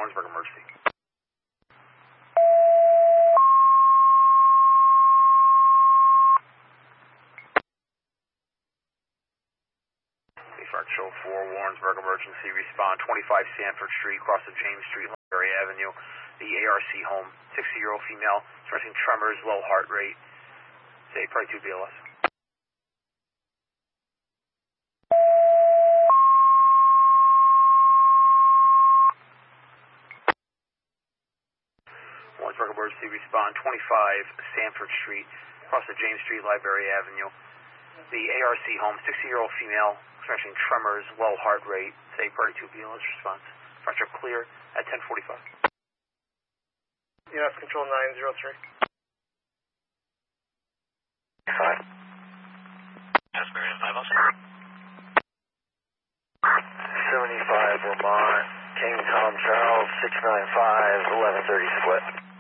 Warrensburg emergency. Show 4, Warrensburg emergency, respond 25 Sanford Street, cross of James Street, Berry Avenue, the ARC home, 60-year-old female, expressing tremors, low heart rate, say probably 2 BLS. Warrensburg emergency, respond 25 Sanford Street, cross of James Street, Library Avenue, the ARC home, 60-year-old female, expressing tremors, low heart rate, say probably 2 BLS response. Pressure clear at 10:45. EMS control 903. 5. Yes, Marion 75 Vermont, King Tom Charles, 695, 1130 split.